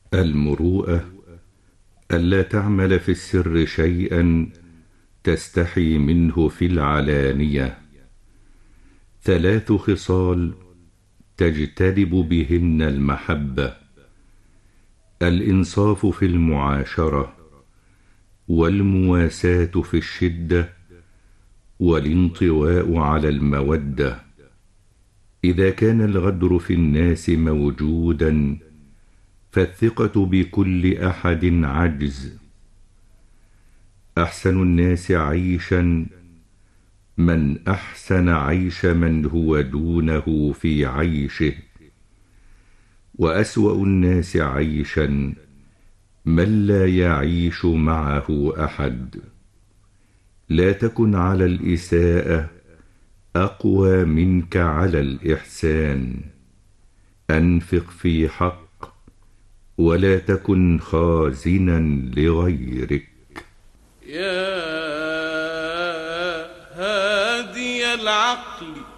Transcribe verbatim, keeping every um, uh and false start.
المروءة ألا تعمل في السر شيئا تستحي منه في العلانية. ثلاث خصال تجتلب بهن المحبة: الإنصاف في المعاشرة، والمواساة في الشدة، والانطواء على المودة. إذا كان الغدر في الناس موجودا فالثقة بكل أحد عجز. أحسن الناس عيشا من أحسن عيش من هو دونه في عيشه، وأسوأ الناس عيشا من لا يعيش معه أحد. لا تكن على الإساءة أقوى منك على الإحسان. أنفق في حق ولا تكن خازنا لغيرك. يا هادي العقل